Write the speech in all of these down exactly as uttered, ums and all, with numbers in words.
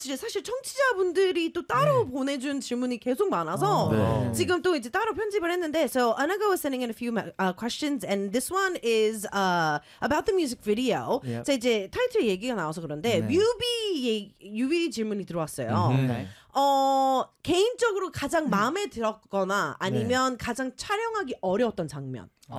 이제 사실 청취자분들이 또 따로 네. 보내준 질문이 계속 많아서 네. 지금 또 이제 따로 편집을 했는데 so Anaga was sending in a few uh, questions and this one is uh, about the music video. Yep. 자 이제 타이틀 얘기가 나와서 그런데 네. 뮤비 뮤비 질문이 들어왔어요. 네. 어 개인적으로 가장 마음에 들었거나 아니면 네. 가장 촬영하기 어려웠던 장면. 아,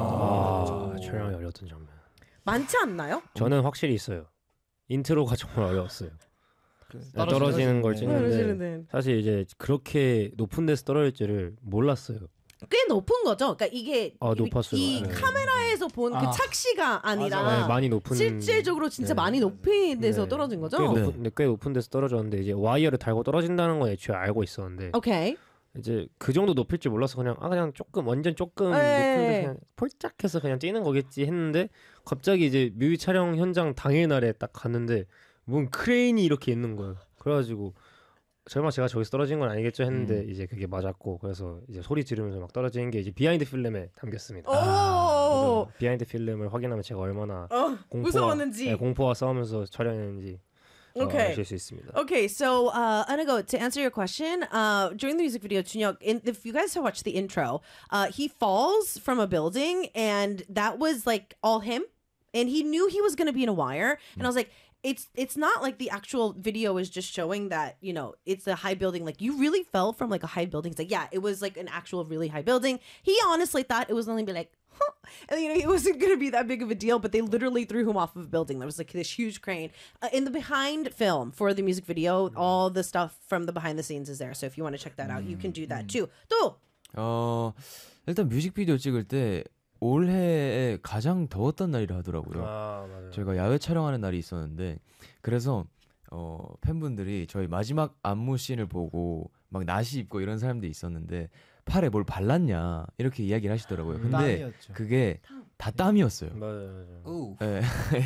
아 촬영하기 어려웠던 장면. 많지 않나요? 저는 확실히 있어요. 인트로가 정말 어려웠어요. 떨어지는, 떨어지는 걸 찍는데 네. 사실 이제 그렇게 높은 데서 떨어질 줄을 몰랐어요. 꽤 높은 거죠. 그러니까 이게 아, 높았어요. 이 네. 카메라에서 본 그 아. 착시가 아니라 네, 많이 높은 실질적으로 진짜 네. 많이 높은 데서 네. 떨어진 거죠. 꽤 높은, 네. 꽤 높은 데서 떨어졌는데 이제 와이어를 달고 떨어진다는 건 애초에 알고 있었는데. 오케이. 이제 그 정도 높일 줄 몰라서 그냥 아 그냥 조금 완전 조금 높은 데 그냥 폴짝해서 그냥 뛰는 거겠지 했는데 갑자기 이제 뮤비 촬영 현장 당일날에 딱 갔는데 뭔 크레인이 이렇게 있는 거예요. 그래가지고 설마 제가 저기서 떨어진 건 아니겠죠 했는데 음. 이제 그게 맞았고 그래서 이제 소리 지르면서 막 떨어지는 게 이제 비하인드 필름에 담겼습니다. 아, 비하인드 필름을 확인하면 제가 얼마나 어, 공포와, 무서웠는지 네, 공포와 싸우면서 촬영했는지 Okay. 아실 수 있습니다. Okay, so uh, Anago, to answer your question, uh, during the music video, Junhyuk, in, if you guys have watched the intro, uh, he falls from a building, and that was like all him, and he knew he was going to be in a wire, and I was like, it's it's not like the actual video is just showing that, you know, it's a high building. Like, you really fell from like a high building. It's like, yeah, it was like an actual really high building. He honestly thought it was only be like, huh. And, you know, it wasn't going to be that big of a deal, but they literally threw him off of a building. There was like this huge crane. Uh, in the behind film for the music video, all the stuff from the behind the scenes is there. So if you want to check that out, you can do that too. 또! 어, 일단 뮤직비디오 찍을 때 올해에 가장 더웠던 날이라 하더라고요. 아, 맞아요. 저희가 야외 촬영하는 날이 있었는데 그래서 어, 팬분들이 저희 마지막 안무 씬을 보고 막 나시 입고 이런 사람들이 있었는데 팔에 뭘 발랐냐 이렇게 이야기를 하시더라고요. 근데 땀이었죠. 그게 다 땀이었어요. 맞아요, 맞아요. 네.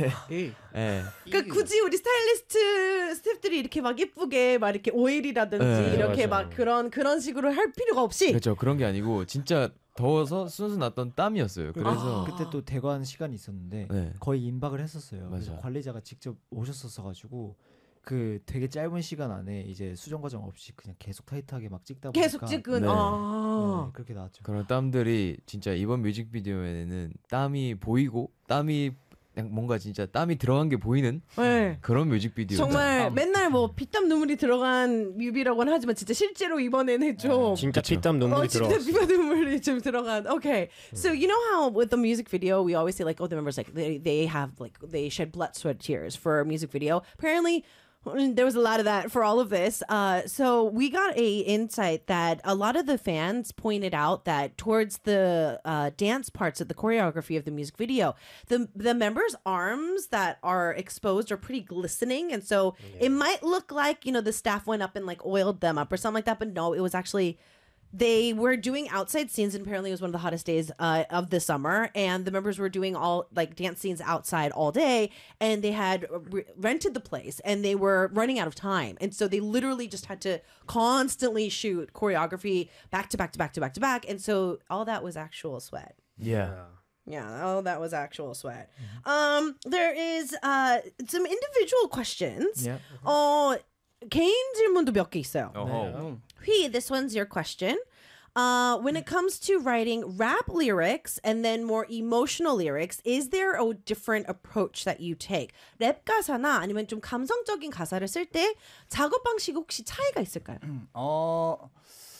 네. 그러니까 굳이 우리 스타일리스트 스태프들이 이렇게 막 예쁘게 막 이렇게 오일이라든지 네, 이렇게 맞아요. 막 그런 그런 식으로 할 필요가 없이 그렇죠. 그런 게 아니고 진짜 더워서 순수 났던 땀이었어요. 그래서 아. 그때 또 대관 시간이 있었는데 네. 거의 임박을 했었어요. 맞아. 그래서 관리자가 직접 오셨었어 가지고 그 되게 짧은 시간 안에 이제 수정 과정 없이 그냥 계속 타이트하게 막 찍다 보니까 계속 찍은 네. 아. 네, 그렇게 나왔죠. 그런 땀들이 진짜 이번 뮤직비디오에는 땀이 보이고 땀이 그냥 뭔가 진짜 땀이 들어간 게 보이는 네. 그런 뮤직비디오. 정말 땀. 맨날 뭐 피땀 눈물이 들어간 뮤비라고는 하지만 진짜 실제로 이번에는 좀 진짜 그쵸. 피땀 눈물이 어, 진짜 들어갔어요. 피땀 눈물이 좀 들어간. Okay, so you know how with the music video we always say like, oh, the members like they they have like they shed blood, sweat, tears for a music video. Apparently. There was a lot of that for all of this. Uh, so we got a insight that a lot of the fans pointed out that towards the uh, dance parts of the choreography of the music video, the the members' arms that are exposed are pretty glistening, and so yeah. it might look like, you know, the staff went up and like oiled them up or something like that, but no, it was actually. They were doing outside scenes, and apparently it was one of the hottest days uh, of the summer. And the members were doing all like dance scenes outside all day, and they had re- rented the place, and they were running out of time, and so they literally just had to constantly shoot choreography back to back to back to back to back, and so all that was actual sweat. Yeah. Yeah, all that was actual sweat. Um, there is uh some individual questions. Yeah. 어 개인 질문도 몇 개 있어요. 어허. Hui, this one's your question. Uh, when it comes to writing rap lyrics and then more emotional lyrics, is there a different approach that you take? 랩 가사나 아니면 좀 감성적인 가사를 쓸 때 작업 방식 혹시 차이가 있을까요? 어,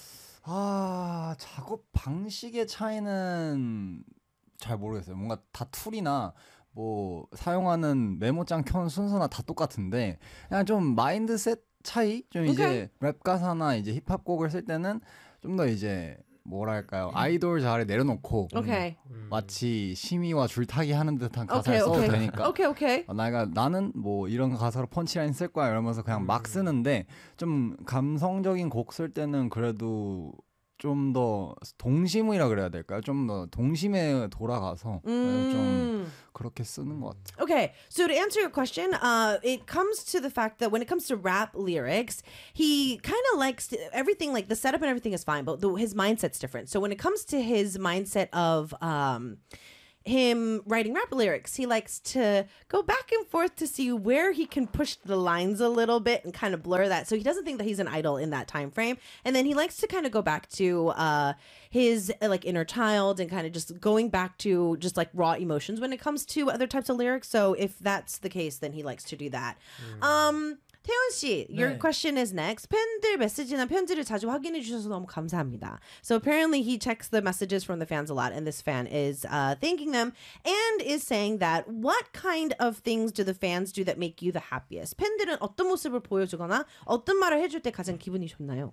아, 작업 방식의 차이는 잘 모르겠어요. 뭔가 다 툴이나 뭐 사용하는 메모장 켠 순서나 다 똑같은데 그냥 좀 마인드셋 차이? 좀 이제 Okay. 랩 가사나 이제 힙합 곡을 쓸 때는 좀 더 이제 뭐랄까요 아이돌 자리에 내려놓고 Okay. 마치 심의와 줄타기 하는 듯한 Okay, 가사를 써도 okay. 되니까 Okay, okay. 어, 내가 나는 뭐 이런 가사로 펀치라인 쓸 거야 이러면서 그냥 막 쓰는데 좀 감성적인 곡 쓸 때는 그래도 좀 더 동심이라 그래야 될까요? 좀 더 동심에 돌아가서 음. 좀 그렇게 쓰는 것 같아요. Okay, so to answer your question, uh, it comes to the fact that when it comes to rap lyrics, he kind of likes to, everything, like the setup and everything is fine, but the, his mindset's different. So when it comes to his mindset of, um, him writing rap lyrics. He likes to go back and forth to see where he can push the lines a little bit and kind of blur that. So he doesn't think that he's an idol in that time frame. And then he likes to kind of go back to uh, his uh, like inner child and kind of just going back to just like raw emotions when it comes to other types of lyrics. So if that's the case, then he likes to do that. Mm. Um, 태연 씨, your 네. question is next. 팬들 메시지나 편지를 자주 확인해 주셔서 너무 감사합니다. So apparently he checks the messages from the fans a lot, and this fan is uh, thanking them and is saying that what kind of things do the fans do that make you the happiest? 팬들은 어떤 모습을 보여주거나 어떤 말을 해줄 때 가장 기분이 좋나요?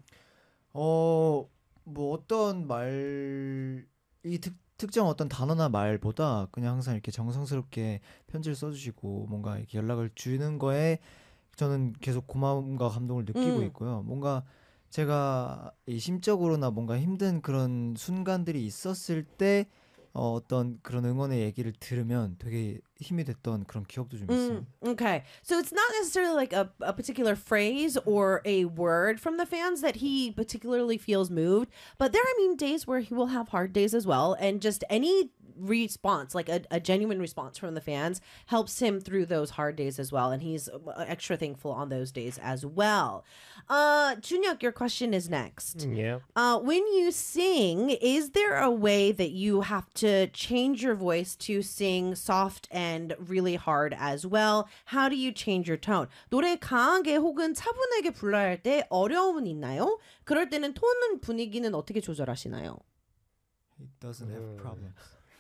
어, 뭐 어떤 말이 특 특정 어떤 단어나 말보다 그냥 항상 이렇게 정성스럽게 편지를 써주시고 뭔가 이렇게 연락을 주는 거에 저는 계속 고마움과 감동을 느끼고 음. 있고요. 뭔가 제가 이 심적으로나 뭔가 힘든 그런 순간들이 있었을 때 어, 어떤 그런 응원의 얘기를 들으면 되게 힘이 됐던 그런 기억도 좀 있어요. Mm, okay. So it's not necessarily like a, a particular phrase or a word from the fans that he particularly feels moved, but there are, I mean, days where he will have hard days as well, and just any response, like a, a genuine response from the fans, helps him through those hard days as well, and he's extra thankful on those days as well. Uh, Junhyuk, your question is next. Yeah. Uh, when you sing, is there a way that you have to change your voice to sing soft and really hard as well? How do you change your tone? 노래 강하게 혹은 차분하게 불러야 할 때 어려움은 있나요? 그럴 때는 톤은 분위기는 어떻게 조절하시나요? He doesn't have problems.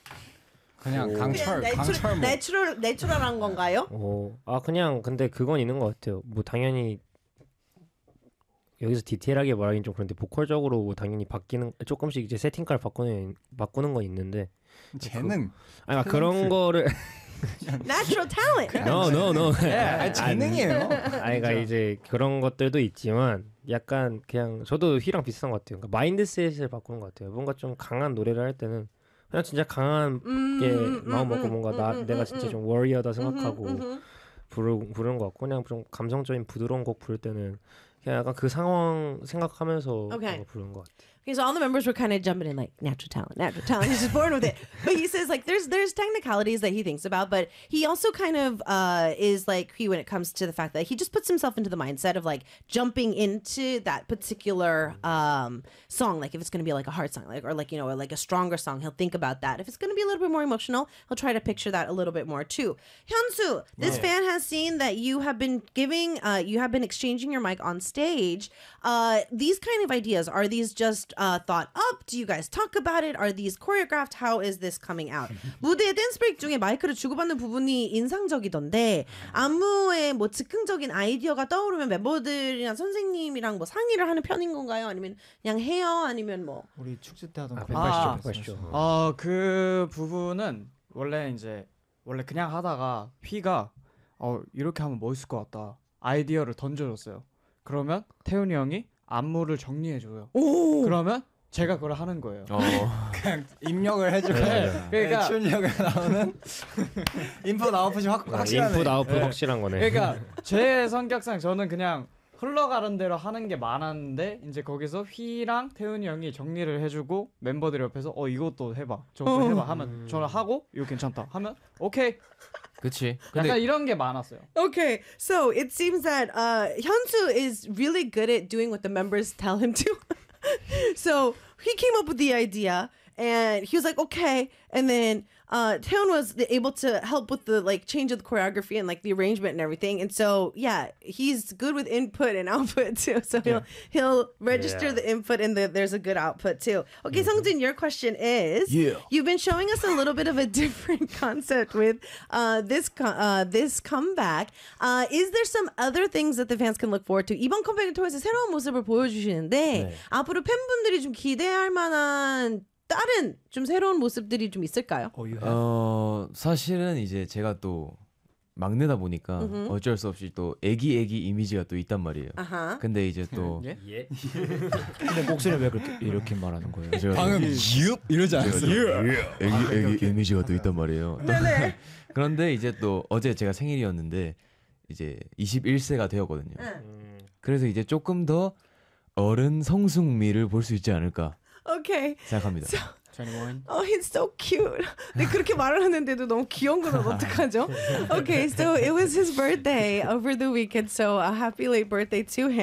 그냥 강철 그냥 강철 뭐 내추럴 내추럴한 건가요? 어, 아 그냥 근데 그건 있는 것 같아요. 뭐 당연히 여기서 디테일하게 말하긴 좀 그런데 보컬적으로 뭐 당연히 바뀌는 조금씩 이제 세팅깔 바꾸는 바꾸는 건 있는데 재능. 아니 막 그런 거를 Natural talent. no no no 아, 재능이에요. 아이가 이제 그런 것들도 있지만 약간 그냥 저도 휘랑 비슷한 것 같아요. 그러니까 마인드셋을 바꾸는 것 같아요. 뭔가 좀 강한 노래를 할 때는 그냥 진짜 강한 게 마음 먹고 뭔가 나 내가 진짜 좀 워리어다 생각하고 부르 부르는 것 같고 그냥 좀 감성적인 부드러운 곡 부를 때는 그냥 약간 그 상황 생각하면서 Okay. 부르는 것 같아요. Okay, so all the members were kind of jumping in like natural talent, natural talent. He's just born with it. But he says like there's there's technicalities that he thinks about, but he also kind of uh, is like he when it comes to the fact that he just puts himself into the mindset of like jumping into that particular um, song. Like if it's going to be like a hard song, like or like you know or like a stronger song, he'll think about that. If it's going to be a little bit more emotional, he'll try to picture that a little bit more too. Hyunsu, this fan has seen that you have been giving, uh, you have been exchanging your mic on stage. Uh, these kind of ideas, are these just uh, thought up? Do you guys talk about it? Are these choreographed? How is this coming out? 무대 댄스 브레이크 중에 마이크를 주고받는 부분이 인상적이던데 안무에 뭐 즉흥적인 아이디어가 떠오르면 멤버들이랑 선생님이랑 뭐 상의를 하는 편인 건가요? 아니면 그냥 해요? 아니면 뭐 우리 축제 때 하던 아, 거 아, 말씀하시죠. 말씀하시죠. 어, 그 부분은 원래 이제 원래 그냥 하다가 휘가 어, 이렇게 하면 멋있을 것 같다. 아이디어를 던져줬어요. 그러면 태훈이 형이 안무를 정리해줘요. 오! 그러면 제가 그걸 하는 거예요. 어. 그냥 입력을 해주고 네, 그러니까 출력에 나오는 인풋 아웃풋이 확 확실하네. 인풋 아웃풋 네. 확실한 거네. 그러니까 제 성격상 저는 그냥 흘러가는 대로 하는 게 많았는데 이제 거기서 휘랑 태훈이 형이 정리를 해주고 멤버들 옆에서 어 이것도 해봐 저것도 해봐 하면 저는 하고 이거 괜찮다 하면 오케이 그치. 약간 근데 이런 게 많았어요. Okay, so it seems that uh, Hyunsu is really good at doing what the members tell him to. So he came up with the idea, and he was like, "Okay," and then uh, Taeyeon was able to help with the like change of the choreography and like the arrangement and everything. And so yeah, he's good with input and output too. So he'll he'll register Yeah. the input and the, there's a good output too. Okay, Seongjin, your question is: Yeah. You've been showing us a little bit of a different concept with uh, this co- uh, this comeback. Uh, is there some other things that the fans can look forward to? 이번 컴백을 통해서 새로운 모습을 보여주시는데 네. 앞으로 팬분들이 좀 기대할 만한 다른 좀 새로운 모습들이 좀 있을까요? Oh, you have. 어 사실은 이제 제가 또 막내다 보니까 음흠. 어쩔 수 없이 또 애기 애기 이미지가 또 있단 말이에요. 아하. 근데 이제 또 예? 예. 근데 목소리를 왜 그렇게 이렇게 말하는 거예요? 제가 방금 또 옙 이러지 않았어요? 애기 애기 이미지가 또 있단 말이에요. 네네. 그런데 이제 또 어제 제가 생일이었는데 이제 이십일 세가 되었거든요. 음, 그래서 이제 조금 더 어른 성숙미를 볼 수 있지 않을까 Okay. 생각합니다. twenty-one. Oh, he's so cute. 네, 그렇게 말을 하는데도 너무 귀여운 건 어떡하죠? Okay, so it was his birthday over the weekend. So a happy late birthday to him.